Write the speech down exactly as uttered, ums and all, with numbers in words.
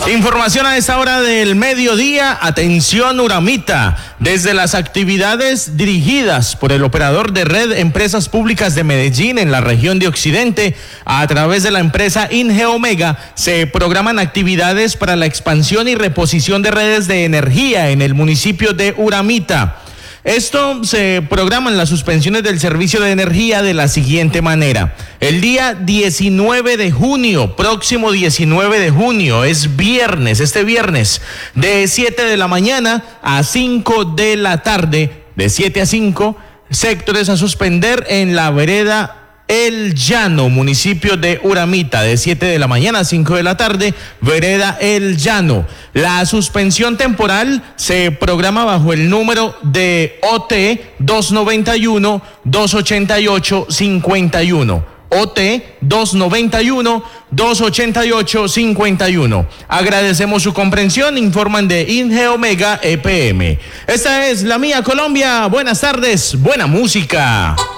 Información a esta hora del mediodía. Atención Uramita. Desde las actividades dirigidas por el operador de red Empresas Públicas de Medellín en la región de Occidente, a través de la empresa Ingeomega, se programan actividades para la expansión y reposición de redes de energía en el municipio de Uramita. Esto se programa en las suspensiones del servicio de energía de la siguiente manera. El día diecinueve de junio, próximo diecinueve de junio, es viernes, este viernes, de siete de la mañana a cinco de la tarde, de siete a cinco, sectores a suspender en la vereda El Llano, municipio de Uramita, de siete de la mañana a cinco de la tarde, vereda El Llano. La suspensión temporal se programa bajo el número de O T dos noventa y uno, dos ochenta y ocho, cincuenta y uno. O T dos noventa y uno, dos ochenta y ocho, cincuenta y uno. Agradecemos su comprensión, informan de Ingeomega E P M. Esta es La Mía Colombia. Buenas tardes, buena música.